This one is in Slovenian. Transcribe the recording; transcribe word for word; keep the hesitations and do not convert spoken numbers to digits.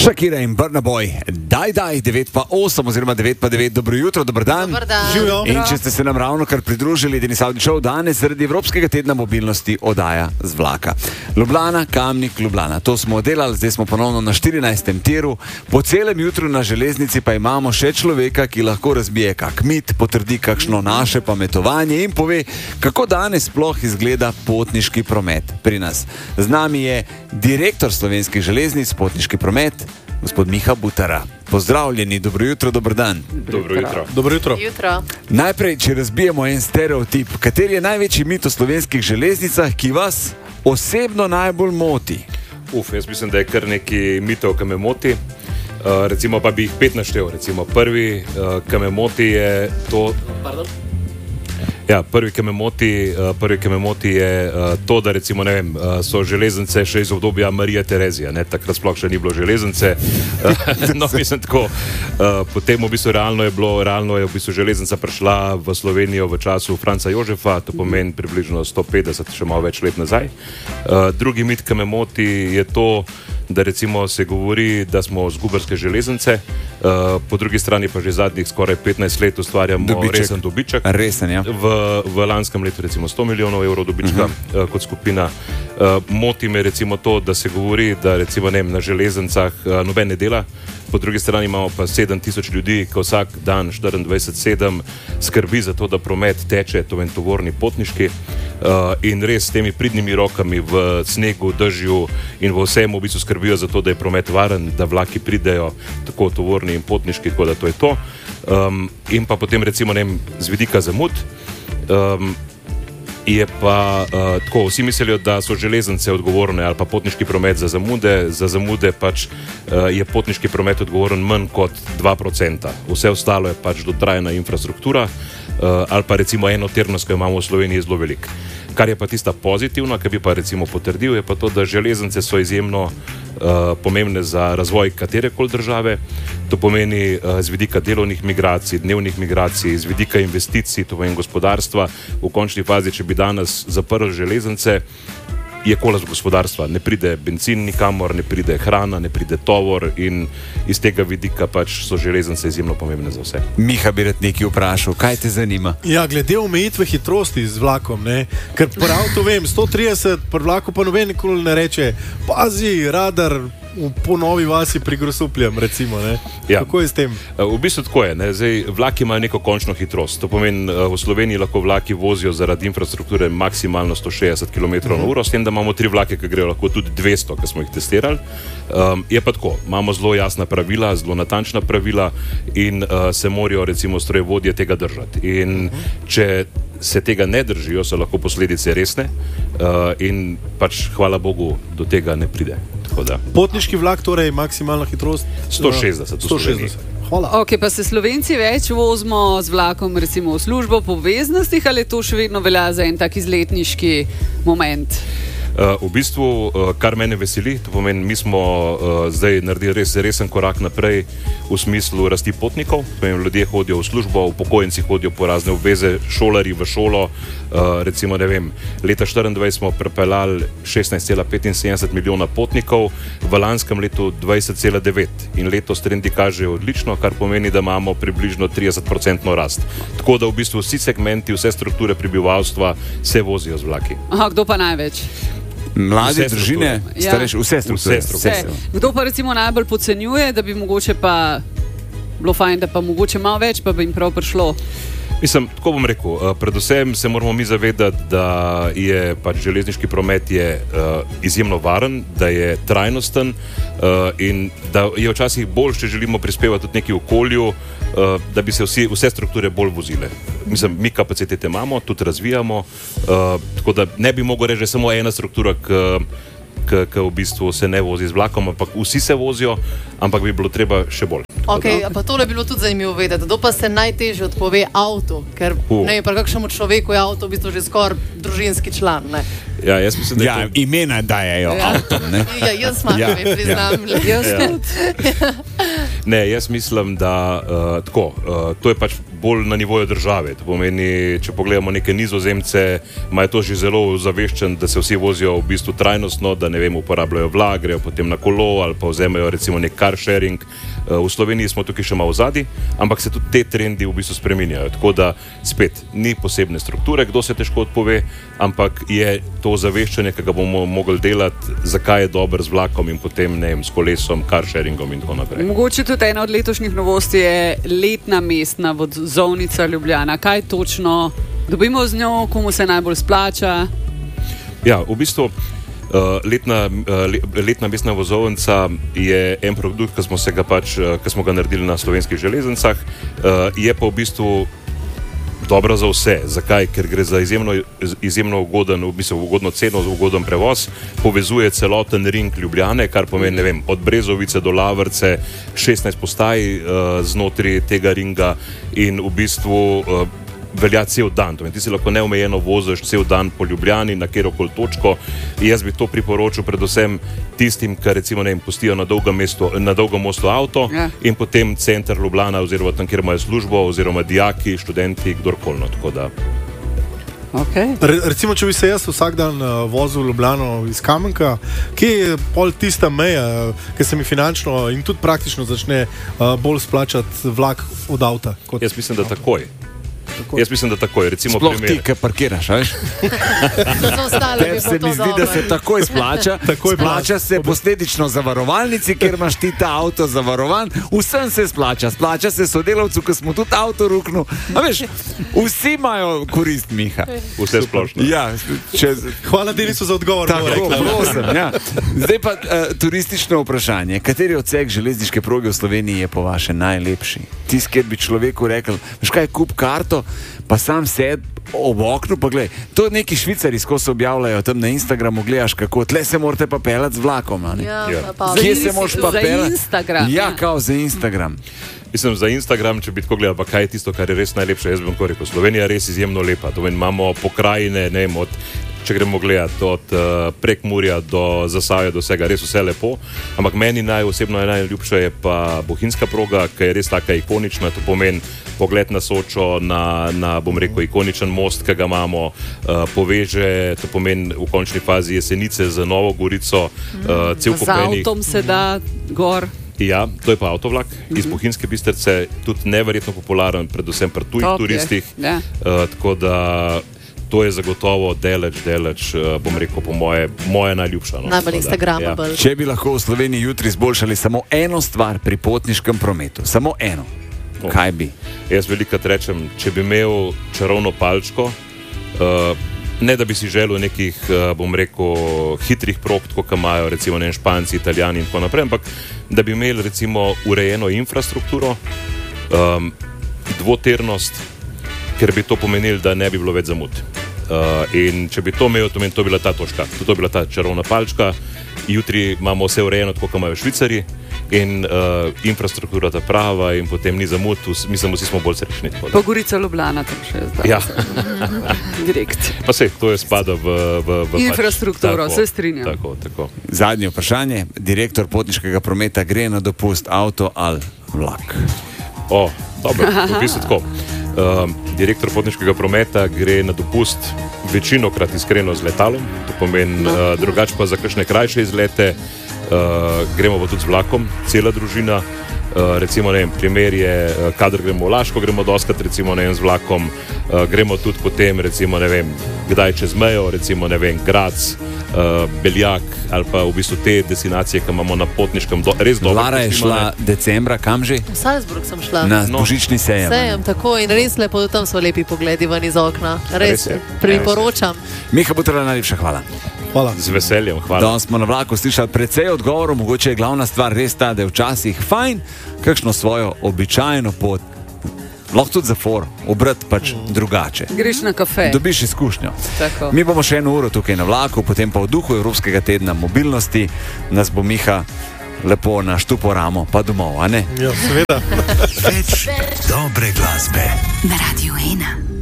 Shakira in Burna Boy, daj, daj, devet pa osem oziroma devet pa devet, dobro jutro, dober dan. Dobar dan. Živijo. In če ste se nam ravno kar pridružili, Denis Avdićev danes zaradi Evropskega tedna mobilnosti oddaja z vlaka. Ljubljana, Kamnik, Ljubljana. To smo delali, zdaj smo ponovno na štirinajstem tiru. Po celem jutru na železnici pa imamo še človeka, ki lahko razbije kak mit, potrdi kakšno naše pametovanje in pove, kako danes sploh izgleda potniški promet pri nas. Z nami je direktor Slovenskih železnic, potniški promet, gospod Miha Butara. Pozdravljeni, dobro jutro, dober dan. Dobro jutro. Dobro jutro. Jutro. Najprej, če razbijemo en stereotip, kateri je največji mit o slovenskih železnicah, ki vas osebno najbolj moti? Uf, jaz mislim, da je kar nekaj mitov, ki me moti. Uh, recimo pa bi jih pet naštel. Recimo prvi, uh, ki me moti je to... Pardon? Ja, prvi, ki me moti, uh, prvi, ki me moti je uh, to, da recimo, ne vem, uh, so železnice še iz obdobja Marije Terezije, ne, takrat sploh še ni bilo železnice. Uh, no, mislim tako. Uh, potem v bistvu realno je bilo, realno je v bistvu železnica prišla v Slovenijo v času Franca Jožefa, to pomeni približno sto petdeset, še malo več let nazaj. Uh, drugi mit, ki me moti, je to, da recimo se govori, da smo zgubarske železnice, uh, po drugi strani pa že zadnjih skoraj petnajst let ustvarjamo dobiček. Resen dobiček. Resen, ja. V, v lanskem letu recimo sto milijonov evrov dobička uh-huh. uh, kot skupina. Uh, moti me recimo to, da se govori, da recimo ne, na železnicah uh, noben ne dela, po drugi strani imamo pa sedem tisoč ljudi, ki vsak dan štiriindvajset sedem skrbi za to, da promet teče, to je tovorni potniški. Uh, in res s temi pridnimi rokami v snegu, dežju in v vsem v bistvu skrbijo za to, da je promet varen, da vlaki pridejo, tako tovorni in potniški, tako da to je to. Um, in pa potem recimo ne, z vidika zamud, um, je pa uh, tako, vsi mislijo, da so železnice odgovorne ali pa potniški promet za zamude, za zamude pač uh, je potniški promet odgovoren manj kot dva procenta. Vse ostalo je pač dotrajna infrastruktura uh, ali pa recimo enotirnost, ki jo imamo v Sloveniji, zelo velik. Kar je pa tista pozitivna, ki bi pa recimo potrdil, je pa to, da železnice so izjemno uh, pomembne za razvoj katerekoli države. To pomeni uh, z vidika delovnih migracij, dnevnih migracij, z vidika investicij, to pomeni gospodarstva. V končni fazi, če bi danes zaprli železnice, je kolaps gospodarstva. Ne pride bencin nikamor, ne pride hrana, ne pride tovor in iz tega vidika pač so železnice izjemno pomembne za vse. Miha bi rad nekaj vprašal, kaj te zanima? Ja, glede omejitve hitrosti z vlakom, ne? Ker po avtu vem, sto trideset, po vlaku pa noben nikoli ne reče, pazi, radar, po Novi Vasi pri Grosupljem, recimo, ne? Ja. Kako je s tem? V bistvu tako je, ne? Zdaj, vlaki imajo neko končno hitrost. To pomeni, v Sloveniji lahko vlaki vozijo zaradi infrastrukture maksimalno sto šestdeset kilometrov na uro, s tem, da imamo tri vlake, ki grejo lahko tudi dvesto, ki smo jih testirali. Um, je pa tako, imamo zelo jasna pravila, zelo natančna pravila in uh, se morajo recimo strojevodje tega držati. In če se tega ne držijo, so lahko posledice resne uh, in pač hvala Bogu do tega ne pride. Potniški vlak, torej maksimalna hitrost sto šestdeset. sto šestdeset. Hvala. Ok, pa se Slovenci več vozimo z vlakom recimo v službo po obveznostih ali to še vedno velja za en tak izletniški moment? Uh, v bistvu, uh, kar mene veseli, to pomeni, mi smo uh, zdaj naredili res resen korak naprej v smislu rasti potnikov. Pomeni, ljudje hodijo v službo, upokojenci hodijo po razne obveze, šolari v šolo. Uh, recimo, ne vem, leta štiriindvajset smo prepeljali šestnajst cela petinsedemdeset milijona potnikov, v lanskem letu dvajset cela devet in letos trendi kažejo odlično, kar pomeni, da imamo približno trideset procentno rast. Tako da v bistvu vsi segmenti, vse strukture prebivalstva se vozijo z vlaki. Aha, kdo pa največ? Mlade družine, ja. starejši, vse strukture. Vse strukture. Kdo pa recimo najbolj podcenjuje, da bi mogoče pa bilo fajn, da pa mogoče malo več, pa bi jim prav prišlo? Mislim, tako bom rekel, predvsem se moramo mi zavedati, da je pač železniški promet je uh, izjemno varen, da je trajnosten uh, in da je včasih bolj, če želimo prispevati tudi neki okolju, uh, da bi se vsi, vse strukture bolj vozile. Mislim, mi kapacitete imamo, tudi razvijamo, uh, tako da ne bi mogel reči, da je samo ena struktura, ki v bistvu se ne vozi z vlakom, ampak vsi se vozijo, ampak bi bilo treba še bolj. Okay, pa tole bi bilo tudi zanimivo vedeti, kdo pa se najtežje odpove avtu, ker uh. ne, pa kakšnemu človeku je avto v bistvu že skoraj družinski član, ne? Ja, jaz mislim, da ja, to... imena dajejo ja. avtom, ne? Ja, jaz smatram, ja. priznam. Ja. Jaz ja. Ne, jaz mislim, da uh, tako, uh, to je pač bolj na nivoju države. To pomeni, če pogledamo neke Nizozemce, imajo to že zelo zaveščen, da se vsi vozijo v bistvu trajnostno, da ne vem, uporabljajo vlak, grejo potem na kolo ali pa vzemajo recimo nek car sharing. V Sloveniji smo tukaj še malo zadnji, ampak se tudi te trendi v bistvu spreminjajo. Tako da spet ni posebne strukture, kdo se težko odpove, ampak je to zaveščanje, ki ga bomo mogli delati, zakaj je dober z vlakom in potem ne vem, s kolesom, car sharingom in tako naprej. Mogoče tudi ena od letošnjih novosti je letna mestna vozovnica Ljubljana. Kaj točno dobimo z njo, komu se najbolj splača? Ja, v bistvu Uh, letna, uh, letna mestna vozovnica je en produkt, ki smo, se ga pač, uh, ki smo ga naredili na Slovenskih železnicah, uh, je pa v bistvu dobra za vse. Zakaj? Ker gre za izjemno, izjemno ugoden, v bistvu ugodno ceno, ugoden prevoz, povezuje celoten ring Ljubljane, kar pomeni, ne vem, od Brezovice do Lavrce, šestnajst postaj uh, znotraj tega ringa in v bistvu uh, velja cel dan. Ti si lahko neomejeno voziš cel dan po Ljubljani na kjerokoli točko. Jaz bi to priporočil predvsem tistim, ki recimo ne vem, pustijo na dolgem mestu, na dolgem mostu avto ja. In potem center Ljubljana oziroma tam, kjer imajo službo, oziroma dijaki, študenti, kdorkoli. Tako da. Okay. Re, recimo, če bi se jaz vsak dan uh, vozil v Ljubljano iz Kamenka, kje je pol tista meja, ki se mi finančno in tudi praktično začne uh, bolj splačati vlak od avta? Jaz mislim, da takoj. Takoj. Jaz mislim, da takoj, recimo sploh primer. Ti, ki parkiraš, veš? Tebi se mi zdi, da se takoj splača. Takoj splača se posledično zavarovalnici, ker imaš ti ta avto zavarovan. Vsem se splača. Splača se sodelavcu, ki smo tudi avto ruknu. A veš, vsi imajo korist, Miha. Vse splošno. Ja, če... Hvala Denisu za odgovor. Tako, prosim, ja. Zdaj pa uh, turistično vprašanje. Kateri odsek železniške proge v Sloveniji je po vaše najlepši? Tisti, kjer bi človeku rekel, veš kaj, kup karto, pa sam sed ob oknu, pa gledaj, to neki Švicari skozi objavljajo tam na Instagramu, gledaš kako, tle se morate pa peljati z vlakom, a ne? Ja, ja. pa Kje se moraš pa peljati? Za Instagram. Ja, kao za Instagram. Mislim, za Instagram, če bi tako gledal, pa kaj je tisto, kar je res najlepše, jaz bom to rekel. Slovenija je res izjemno lepa, to vem, imamo pokrajine, ne vem, od, če gremo gledati od uh, Prekmurja do Zasavja, do vsega, res vse lepo, ampak meni najosebno je najljubša je pa bohinjska proga, ki je res taka ikonična, to pomeni pogled na Sočo, na, na bom rekel, ikoničen most, ki ga imamo, uh, poveže, to pomeni v končni fazi Jesenice z Novo Gorico, uh, cel Kopenik. Z avtom se da gor. Ja, to je pa avtovlak mm-hmm. iz Bohinjske Bistrice, tudi neverjetno popularen, predvsem pri tujih Top turistih. Ja. Uh, tako da to je zagotovo deleč, deleč, uh, bom rekel, po moje, moje najljubša. No, najbolj instagramable. Ja. Če bi lahko v Sloveniji jutri izboljšali samo eno stvar pri potniškem prometu, samo eno, oh. kaj bi? Jaz velikokrat rečem, če bi imel čarovno palčko, uh, ne da bi si želel nekih, uh, bom rekel, hitrih prog, kot imajo recimo ne, Španci, Italijani in tako naprej, ampak da bi imeli recimo urejeno infrastrukturo, um, dvotirnost, ker bi to pomenilo, da ne bi bilo več zamud. Uh, in če bi to imel, to, to bi bila ta točka, to bi bila ta čarovna palčka. Jutri imamo vse urejeno, tako kot imajo Švicari, in uh, infrastruktura ta prava, in potem ni zamud, mislim, vsi smo bolj srečni. Pa Gorica Ljubljana tam še zdaj. Ja. Direkt. Pa se, to je spada v, v, v infrastrukturo, pač, se strinjam. Tako, tako. Zadnje vprašanje. Direktor potniškega prometa gre na dopust avto ali vlak? O, dobro, v bistvu tako. Uh, direktor potniškega prometa gre na dopust večinokrat iskreno z letalom, to pomeni uh, drugače pa za kakšne krajše izlete, uh, gremo pa tudi z vlakom, cela družina. Uh, recimo, ne vem, primer je, uh, kadar gremo v Laško, gremo doskrat, recimo, ne vem, z vlakom, uh, gremo tudi potem, recimo, ne vem, kdaj čez mejo, recimo, ne vem, Graz, uh, Beljak ali pa v bistvu te destinacije, ki imamo na potniškem, do, res dobro. Lara je šla decembra, kam že? V Salzburg sem šla. Na No. božični sejem. Sejem, tako in res lepo, tam so lepi pogledi ven iz okna. Res, Res je. priporočam. Miha Butrla, najlepša hvala. Hvala. Z veseljem, hvala. Danes smo na vlaku slišali precej odgovorov, mogoče je glavna stvar res ta, da je včasih fajn kakšno svojo običajno pot, lahko tudi za for, obrat pač drugače. Greš na kafe. Dobiš izkušnjo. Tako. Mi bomo še eno uro tukaj na vlaku, potem pa v duhu Evropskega tedna mobilnosti nas bo Miha lepo na štupo ramo, pa domov, a ne? Ja, seveda. Več dobre glasbe Na Radiu ena.